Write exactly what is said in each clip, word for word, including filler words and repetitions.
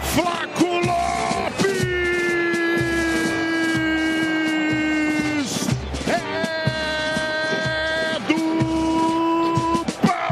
Flaco Lopes é do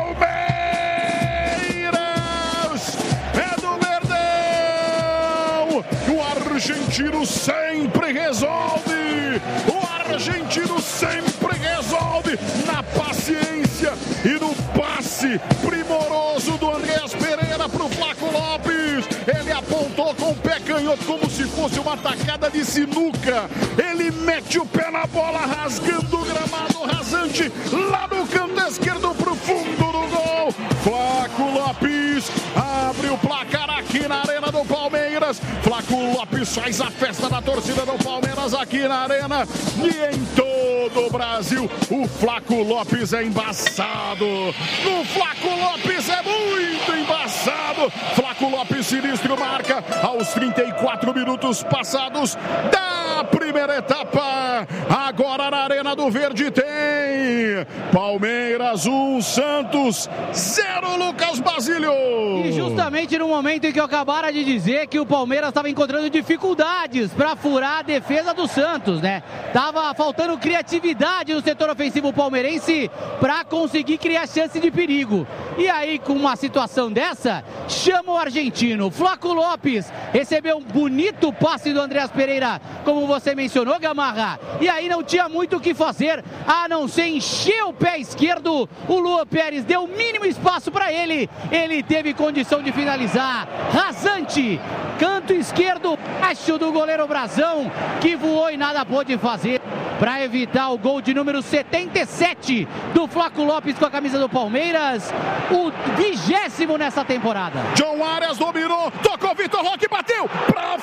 Palmeiras, é do Verdão. O argentino sempre resolve, o argentino sempre resolve na paciência e no passe primoroso do Andreas Pereira pro Flaco Lopes. Ele apontou com o pé canhoto como se fosse uma tacada de sinuca. Ele mete o pé na bola, rasgando o gramado rasante lá no canto esquerdo pro fundo do gol. Flaco Lopes abre o placar aqui na Arena do Palmeiras. Flaco Lopes faz a festa da torcida do Palmeiras aqui na Arena e em todo o Brasil. O Flaco Lopes é embaçado. O Flaco Lopes é muito embaçado. Flaco Lopes sinistro marca aos trinta e quatro minutos passados da primeira etapa. Agora na Arena do Verde tem Palmeiras um, Santos zero, Lucas Basílio. E justamente no momento em que eu acabara de dizer que o Palmeiras estava encontrando dificuldades para furar a defesa do Santos, né? Tava faltando criatividade no setor ofensivo palmeirense para conseguir criar chance de perigo. E aí, com uma situação dessa, chama o argentino. Flaco Lopes recebeu um bonito passe do Andreas Pereira, como você mencionou, Gamarra. E aí não tinha muito o que fazer, a não ser encher o pé esquerdo. O Luan Pérez deu o mínimo espaço para ele. Ele teve condição de finalizar. Rasante, canto esquerdo, baixo do goleiro Brazão, que voou e nada pôde fazer para evitar o gol de número setenta e sete do Flaco Lopes com a camisa do Palmeiras, o vigésimo nessa temporada. John Arias dominou, tocou Vitor Roque, bateu para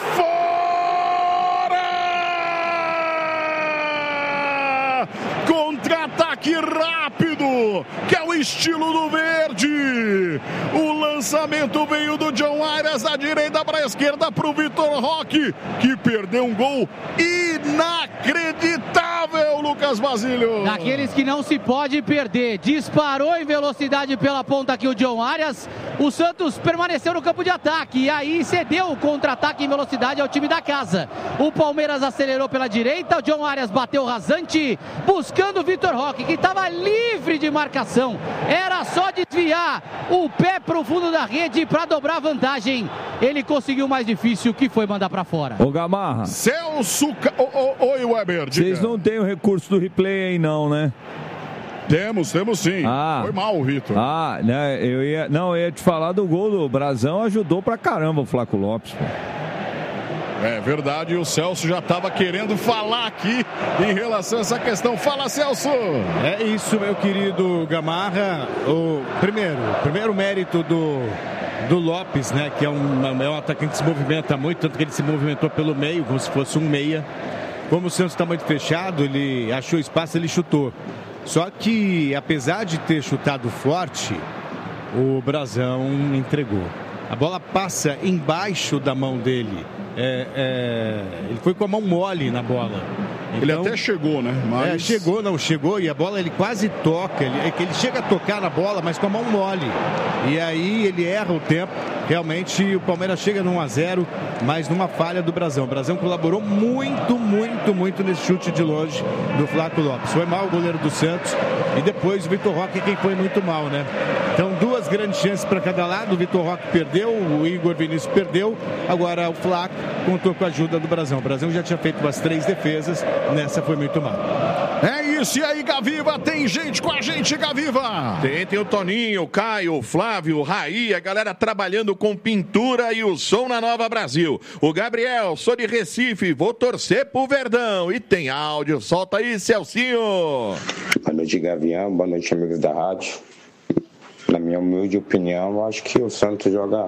fora! Contra-ataque rápido, que é o estilo do Verde. O lançamento veio do John Arias da direita para a esquerda para o Vitor Roque, que perdeu um gol inacreditável, Lucas Basílio. Daqueles que não se pode perder. Disparou em velocidade pela ponta aqui o John Arias. O Santos permaneceu no campo de ataque e aí cedeu o contra-ataque em velocidade ao time da casa. O Palmeiras acelerou pela direita, o John Arias bateu rasante, buscando o Vitor Roque, que estava livre de marcação. Era só desviar o pé para o fundo da rede para dobrar a vantagem. Ele conseguiu o mais difícil, que foi mandar para fora. Ô Gamarra, Celso... Ca... O, o, oi, Weber. Vocês não têm o recurso do replay aí não, né? Temos, temos sim. Ah, foi mal, Vitor. Ah, né, eu ia, não, eu ia te falar do gol do Brazão, ajudou pra caramba o Flaco Lopes, pô. É verdade, o Celso já estava querendo falar aqui em relação a essa questão. Fala, Celso! É isso, meu querido Gamarra. O primeiro, primeiro mérito do, do Lopes, né? Que é um, é um atacante que se movimenta muito, tanto que ele se movimentou pelo meio, como se fosse um meia. Como o Santos está muito fechado, ele achou espaço, ele chutou. Só que, apesar de ter chutado forte, o Brazão entregou. A bola passa embaixo da mão dele. É, é, ele foi com a mão mole na bola. Então, ele até chegou, né? Mas... É, chegou, não, chegou e a bola ele quase toca. Ele, é que ele chega a tocar na bola, mas com a mão mole. E aí ele erra o tempo. Realmente o Palmeiras chega no um a zero, mas numa falha do Brazão. O Brazão colaborou muito, muito, muito nesse chute de longe do Flaco Lopes. Foi mal o goleiro do Santos e depois o Vitor Roque, quem foi muito mal, né? Então duas grandes chances para cada lado. O Vitor Roque perdeu, o Igor Vinícius perdeu. Agora o Flaco contou com a ajuda do Brazão. O Brazão já tinha feito umas três defesas, nessa foi muito mal. É isso, e aí, Gaviva, tem gente com a gente, Gaviva? Tem, tem o Toninho, o Caio, o Flávio, o Raí, a galera trabalhando com pintura e o som na Nova Brasil. O Gabriel, sou de Recife, vou torcer pro Verdão. E tem áudio, solta aí, Celcinho. Boa noite, Gavião, boa noite, amigos da rádio. Na minha humilde opinião, eu acho que o Santos joga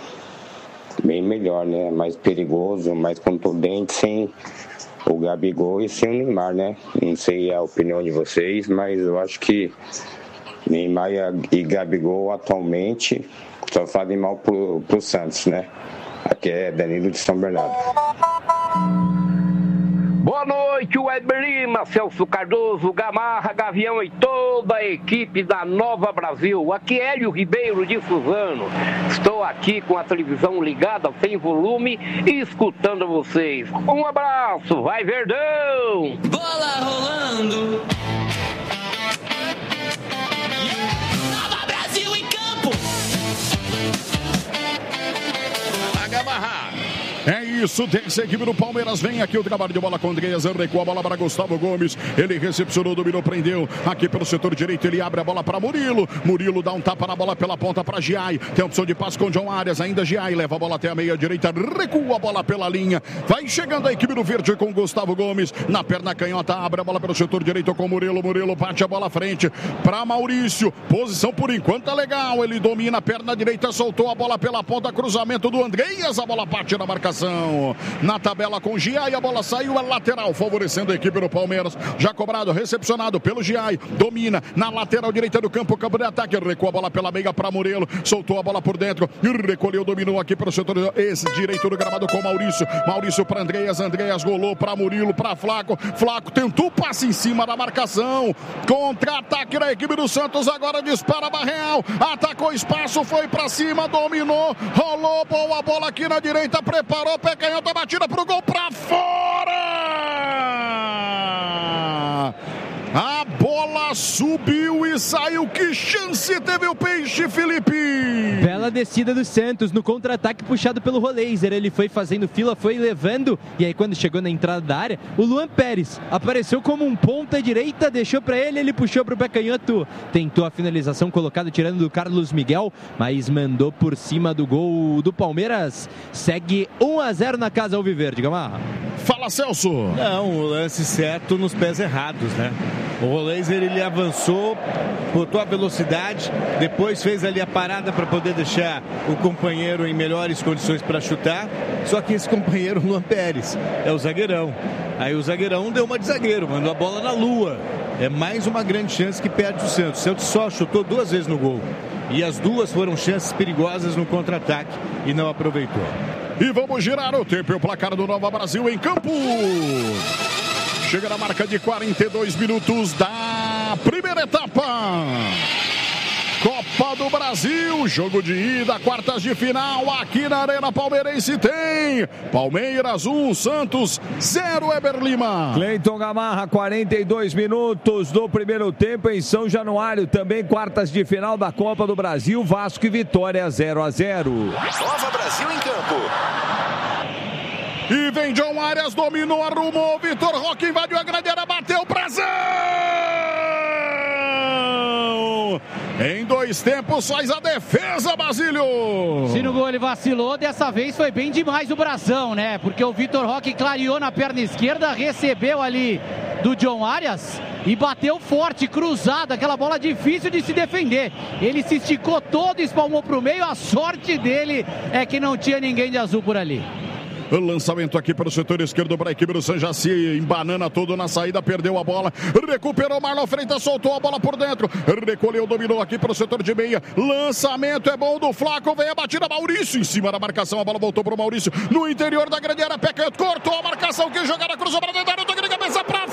bem melhor, né? Mais perigoso, mais contundente, sem o Gabigol e sem o Neymar, né? Não sei a opinião de vocês, mas eu acho que Neymar e Gabigol atualmente só fazem mal pro, pro Santos, né? Aqui é Danilo de São Bernardo. Boa noite, Weber Lima, Celso Cardoso, Gamarra, Gavião e toda a equipe da Nova Brasil. Aqui é Hélio Ribeiro de Suzano. Estou aqui com a televisão ligada sem volume e escutando vocês. Um abraço, vai Verdão! Bola rolando! Nova Brasil em campo! Gamarra. É isso, desce a equipe do Palmeiras, vem aqui o trabalho de bola com Andreas, recua a bola para Gustavo Gomes, ele recepcionou, dominou, prendeu, aqui pelo setor direito, ele abre a bola para Murilo, Murilo dá um tapa na bola pela ponta para Giai, tem a opção de passe com John Arias, ainda Giai, leva a bola até a meia direita, recua a bola pela linha, vai chegando a equipe do Verde com Gustavo Gomes, na perna canhota, abre a bola pelo setor direito com Murilo, Murilo bate a bola à frente para Maurício, posição por enquanto é legal, ele domina a perna direita, soltou a bola pela ponta, cruzamento do Andreas, a bola parte na marcação. Na tabela com Giai, a bola saiu, é lateral, favorecendo a equipe do Palmeiras. Já cobrado, recepcionado pelo Giai. Domina na lateral direita do campo, campo de ataque. Recua a bola pela meia para Murilo. Soltou a bola por dentro. Recolheu, dominou aqui para o setor esse direito do gramado com Maurício. Maurício para Andreas. Andreas rolou para Murilo, para Flaco. Flaco tentou passe em cima da marcação. Contra-ataque da equipe do Santos. Agora dispara Barreal. Atacou espaço, foi para cima, dominou. Rolou, boa bola aqui na direita. Preparou. Pé canhota, batida pro gol, pra fora! A bola subiu e saiu. Que chance teve o Peixe, Felipe? Bela descida do Santos no contra-ataque puxado pelo Roleiser. Ele foi fazendo fila, foi levando. E aí quando chegou na entrada da área, o Luan Pérez apareceu como um ponta direita, deixou para ele, ele puxou pro pé canhoto. Tentou a finalização colocada, tirando do Carlos Miguel, mas mandou por cima do gol do Palmeiras. Segue um a zero na casa alviverde, Gamarra. Fala, Celso. Não, o lance certo nos pés errados, né? O Roleiser, ele avançou, botou a velocidade, depois fez ali a parada para poder deixar o companheiro em melhores condições para chutar, só que esse companheiro, Luan Pérez, é o zagueirão. Aí o zagueirão deu uma de zagueiro, mandou a bola na lua. É mais uma grande chance que perde o Santos. O Santos só chutou duas vezes no gol. E as duas foram chances perigosas no contra-ataque e não aproveitou. E vamos girar o tempo e o placar do Nova Brasil em campo. Chega na marca de quarenta e dois minutos da primeira etapa. Copa do Brasil, jogo de ida, quartas de final, aqui na Arena Palmeirense tem Palmeiras um, Santos zero, Weber Lima. Cleiton Gamarra, quarenta e dois minutos do primeiro tempo em São Januário, também quartas de final da Copa do Brasil, Vasco e Vitória zero a zero. Nova Brasil em campo. E vem John Arias, dominou, arrumou, Vitor Roque invadiu a grande área, bateu, Brasil! Em dois tempos faz a defesa, Basílio. Se no gol ele vacilou, dessa vez foi bem demais o Brasão, né? Porque o Vitor Roque clareou na perna esquerda, recebeu ali do John Arias e bateu forte, cruzado, aquela bola difícil de se defender. Ele se esticou todo, espalmou para o meio, a sorte dele é que não tinha ninguém de azul por ali. O lançamento aqui para o setor esquerdo para a equipe do San Jaci, embanana todo na saída, perdeu a bola, recuperou Marlon Freitas, soltou a bola por dentro, recolheu, dominou aqui para o setor de meia, lançamento é bom do Flaco, vem a batida, Maurício em cima da marcação, a bola voltou para o Maurício, no interior da grande área, pé canhoto, cortou a marcação, que jogada, cruzou para dentro, toque de cabeça para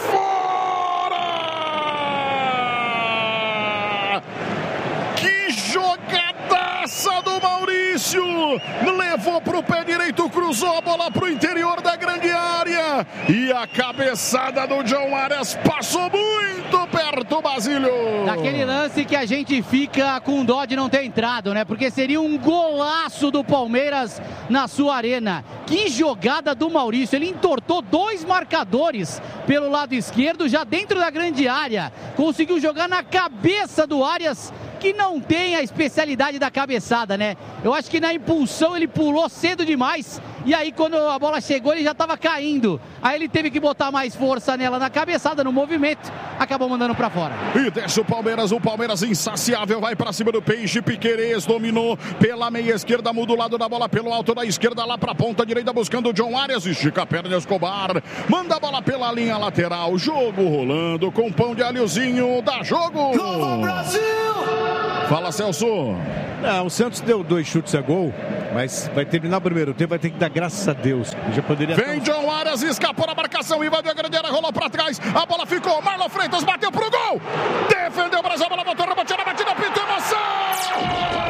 fora! Que jogadaça do Maurício! Levou para o pé direito, cruzou a bola para o interior da grande área. E a cabeçada do John Arias passou muito perto, Basílio. Daquele lance que a gente fica com dó de não ter entrado, né? Porque seria um golaço do Palmeiras na sua arena. Que jogada do Maurício. Ele entortou dois marcadores pelo lado esquerdo, já dentro da grande área. Conseguiu jogar na cabeça do Arias, que não tem a especialidade da cabeçada, né? Eu acho que na impulsão ele pulou cedo demais e aí quando a bola chegou ele já estava caindo. Aí ele teve que botar mais força nela na cabeçada, no movimento, acabou mandando pra fora. E desce o Palmeiras, o Palmeiras insaciável, vai pra cima do Peixe, Piquerez dominou pela meia esquerda, muda o lado da bola pelo alto da esquerda, lá pra ponta direita, buscando o John Arias, estica a perna, Escobar, manda a bola pela linha lateral, jogo rolando com pão de alhozinho, dá jogo! Nova Brasil! Fala, Celso. Não, o Santos deu dois chutes a gol Mas vai terminar o primeiro tempo, vai ter que dar graças a Deus. Já poderia... Vem John Arias, escapou na marcação, invadiu a grande área, rolou pra trás, a bola ficou, Marlon Freitas bateu pro gol, defendeu o Brasil, a bola voltou, rebatida, batida, pintou, emoção!